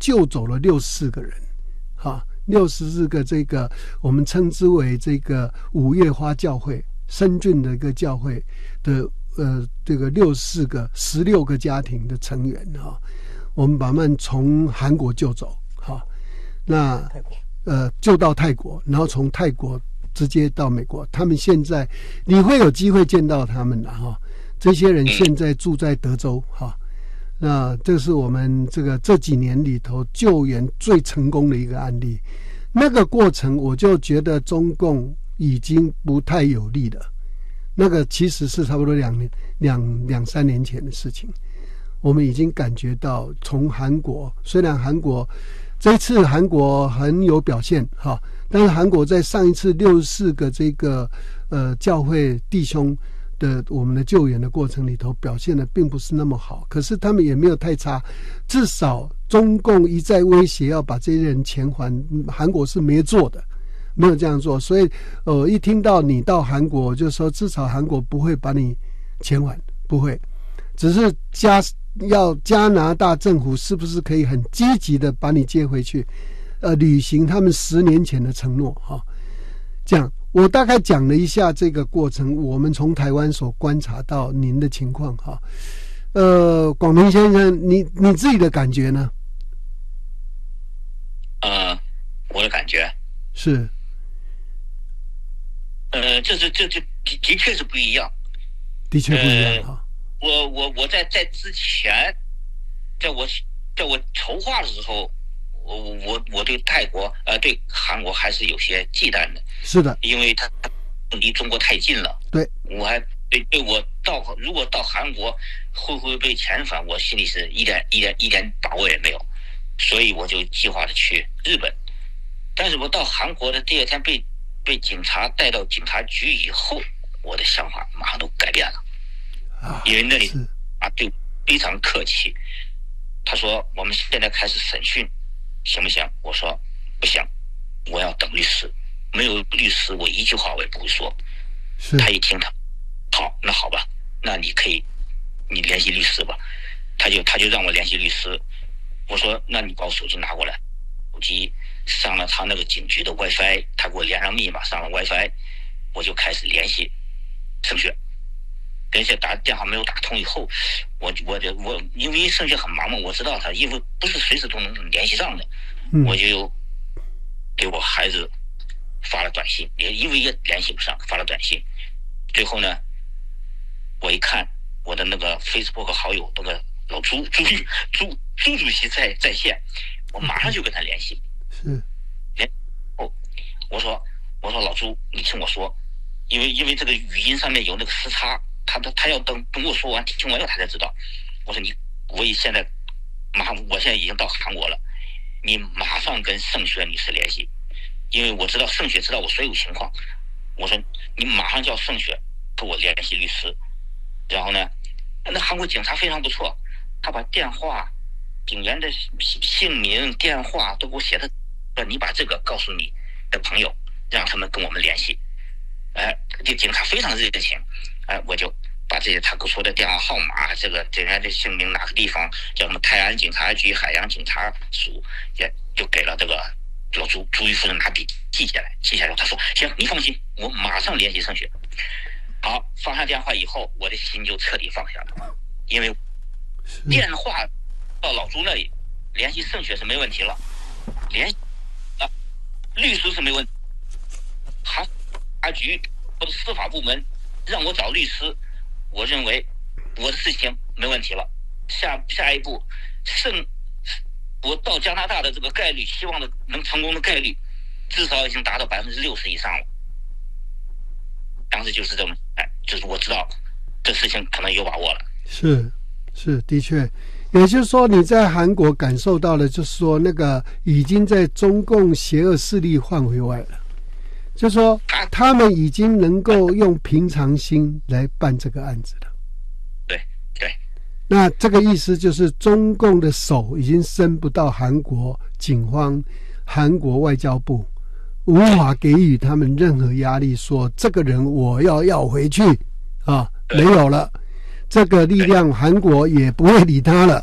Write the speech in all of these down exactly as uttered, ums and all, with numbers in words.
救走了六十四个人，哈，六十四个这个我们称之为这个五月花教会深圳的一个教会的呃这个六十四个十六个家庭的成员哈，我们把他们从韩国救走哈，那呃救到泰国，然后从泰国直接到美国，他们现在你会有机会见到他们的哈。这些人现在住在德州哈，那这是我们这个这几年里头救援最成功的一个案例。那个过程我就觉得中共已经不太有利了。那个其实是差不多两年两两三年前的事情，我们已经感觉到从韩国，虽然韩国这一次韩国很有表现哈，但是韩国在上一次六十四个这个呃教会弟兄的我们的救援的过程里头表现的并不是那么好，可是他们也没有太差，至少中共一再威胁要把这些人遣还，韩国是没做的，没有这样做，所以呃一听到你到韩国，我就说至少韩国不会把你遣还，不会，只是加要加拿大政府是不是可以很积极的把你接回去，呃履行他们十年前的承诺哈，这样。我大概讲了一下这个过程，我们从台湾所观察到您的情况哈。呃，广明先生，你你自己的感觉呢？ 呃，我的感觉是， 呃，这是这这的的确是不一样， 的确不一样哈。 呃、我我我在在之前，在我在我筹划的时候。我我我对泰国呃对韩国还是有些忌惮的， 是的， 因为它离中国太近了。 对， 我还对对我到如果到韩国会不会被遣返，我心里是一点一点一点把握也没有，所以我就计划着去日本。但是我到韩国的第二天被被警察带到警察局以后，我的想法马上都改变了，啊，因为那里啊对非常客气，他说我们现在开始审讯。行不行？我说不行，我要等律师，没有律师我一句话我也不会说。他一听他好，那好吧，那你可以你联系律师吧。他就他就让我联系律师。我说那你把我手机拿过来，手机上了他那个警局的 WiFi， 他给我连上密码，上了 WiFi， 我就开始联系盛雪。联系打电话没有打通以后，我我就我因为盛雪很忙嘛，我知道他因为不是随时都能联系上的，嗯、我就给我孩子发了短信，也因为也联系不上，发了短信。最后呢，我一看我的那个 Facebook 好友那个老朱朱朱朱主席在在线，我马上就跟他联系。 是， 联哦，我说我说老朱，你听我说，因为因为这个语音上面有那个时差。他他他要等等我说完听完了他才知道。我说你我现在马上我现在已经到韩国了，你马上跟盛雪女士联系，因为我知道盛雪知道我所有情况。我说你马上叫盛雪跟我联系律师。然后呢，那韩国警察非常不错，他把电话警员的姓名电话都给我写的，说你把这个告诉你的朋友，让他们跟我们联系。哎，这警察非常热情。哎，我就把这些他给我说的电话号码，这个警员的姓名，哪个地方叫什么泰安警察局、海洋警察署，也就给了这个老朱朱玉夫人拿笔记下来，记下来。他说：“行，你放心，我马上联系盛雪。”好，放下电话以后，我的心就彻底放下了，因为电话到老朱那里联系盛雪是没问题了，联系啊律师是没问题，韩法局或者司法部门。让我找律师，我认为我的事情没问题了。下下一步，胜我到加拿大的这个概率，希望的能成功的概率，至少已经达到百分之六十以上了。当时就是这么，哎，就是我知道这事情可能有把握了。 是是，的确，也就是说你在韩国感受到了，就是说那个已经在中共邪恶势力范围外了。就说他们已经能够用平常心来办这个案子了。 对对， 那这个意思就是中共的手已经伸不到韩国警方、韩国外交部，无法给予他们任何压力，说这个人我要要回去啊，没有了。这个力量韩国也不会理他了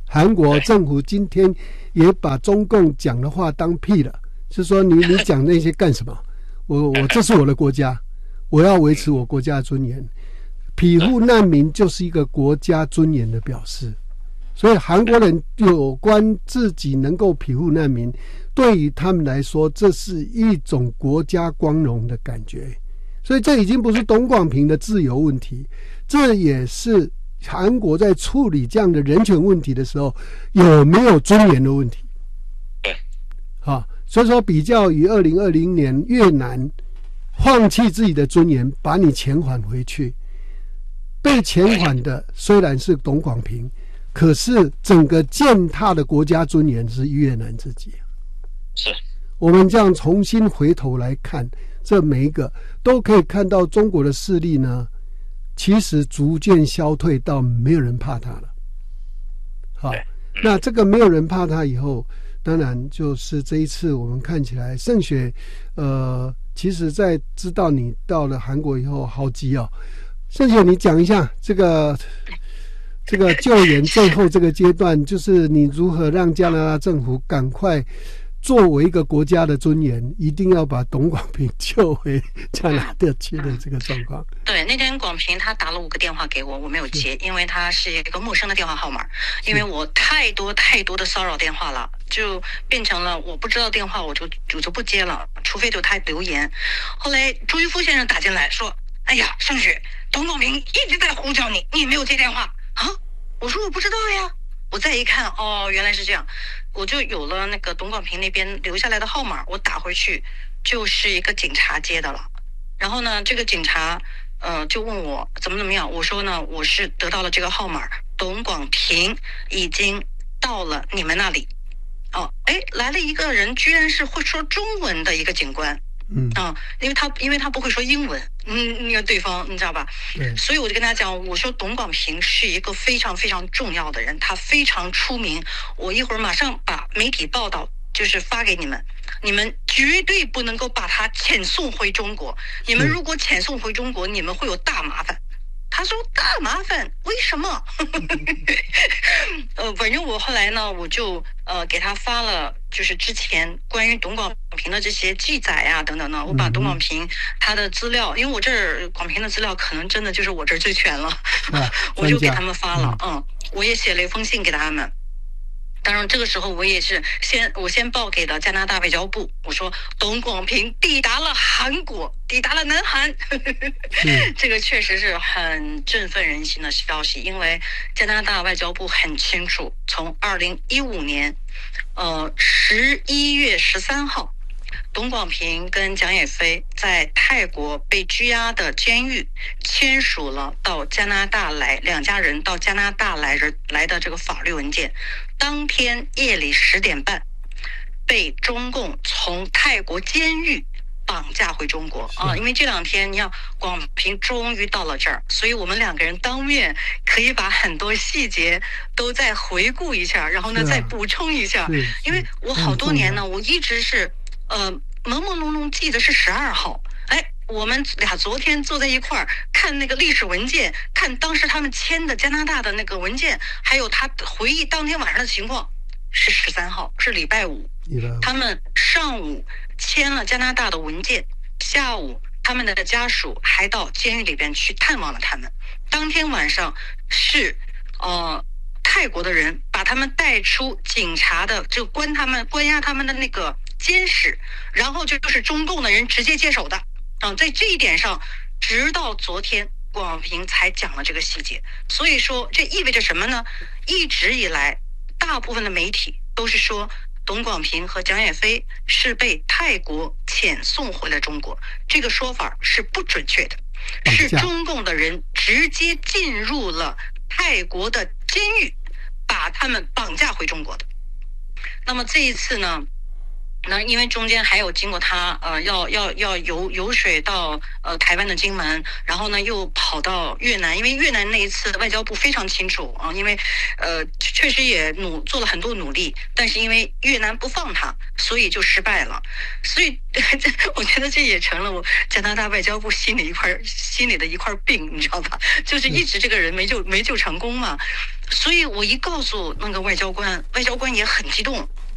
韩国政府今天也把中共讲的话当屁了，是说你你讲那些干什么？我我这是我的国家，我要维持我国家的尊严。庇护难民就是一个国家尊严的表示，所以韩国人有关自己能够庇护难民，对于他们来说，这是一种国家光荣的感觉。所以这已经不是董广平的自由问题，这也是韩国在处理这样的人权问题的时候有没有尊严的问题。 对， 好，所以说比较于二零二零年越南放弃自己的尊严，把你遣返回去。被遣返的虽然是董广平，可是整个践踏的国家尊严是越南自己。 是， 我们这样重新回头来看，这每一个都可以看到中国的势力呢，其实逐渐消退到没有人怕他了。好，那这个没有人怕他以后，当然就是这一次我们看起来盛雪，呃，其实在知道你到了韩国以后好急哦。盛雪，你讲一下这个这个救援最后这个阶段，就是你如何让加拿大政府赶快作为一个国家的尊严，一定要把董广平救回加拿大去的这个状况。 对，那天广平他打了五个电话给我，我没有接，因为他是一个陌生的电话号码，因为我太多太多的骚扰电话了，就变成了我不知道电话我就我就不接了，除非就他留言。后来朱一夫先生打进来说：“哎呀，盛雪，董广平一直在呼叫你，你没有接电话啊？”我说我不知道呀。我再一看，哦，原来是这样，我就有了那个董广平那边留下来的号码，我打回去就是一个警察接的了。然后呢，这个警察呃就问我怎么怎么样，我说呢我是得到了这个号码，董广平已经到了你们那里。哦，哎，来了一个人，居然是会说中文的一个警官。 嗯啊，因为他因为他不会说英文，嗯，那个对方你知道吧？ 对， 所以我就跟他讲，我说董广平是一个非常非常重要的人，他非常出名，我一会儿马上把媒体报道就是发给你们，你们绝对不能够把他遣送回中国，你们如果遣送回中国，你们会有大麻烦。他说大麻烦，为什么？呃，反正我后来呢，我就呃给他发了，就是之前关于董广平的这些记载啊等等呢，我把董广平他的资料，因为我这儿广平的资料可能真的就是我这儿最全了，啊、我就给他们发了，嗯，我也写了一封信给他们。当然，这个时候我也是先我先报给了加拿大外交部，我说董广平抵达了韩国，抵达了南韩，这个确实是很振奋人心的消息，因为加拿大外交部很清楚，从二零一五年，呃十一月十三号。董广平跟蒋也飞在泰国被拘押的监狱签署了到加拿大来，两家人到加拿大来人来的这个法律文件。当天夜里十点半，被中共从泰国监狱绑架回中国啊！因为这两天你看广平终于到了这儿，所以我们两个人当面可以把很多细节都再回顾一下，然后呢再补充一下。因为我好多年呢，我一直是。呃，朦朦胧胧记得是十二号，哎，我们俩昨天坐在一块儿看那个历史文件，看当时他们签的加拿大的那个文件，还有他回忆当天晚上的情况，是十三号，是礼拜五。他们上午签了加拿大的文件，下午他们的家属还到监狱里边去探望了他们。当天晚上是呃。泰国的人把他们带出警察的就关他们关押他们的那个监室，然后就是中共的人直接接手的啊，在这一点上，直到昨天广平才讲了这个细节。所以说这意味着什么呢？一直以来大部分的媒体都是说董广平和蒋也飞是被泰国遣送回了中国，这个说法是不准确的，是中共的人直接进入了泰国的监狱，把他们绑架回中国的。那么这一次呢， 那因为中间还有经过他呃要要要游游水到呃台湾的金门，然后呢又跑到越南，因为越南那一次外交部非常清楚啊，因为呃确实也努做了很多努力，但是因为越南不放他，所以就失败了。所以这我觉得这也成了我加拿大外交部心里一块心里的一块病，你知道吧？就是一直这个人没救没救成功嘛。所以我一告诉那个外交官，外交官也很激动，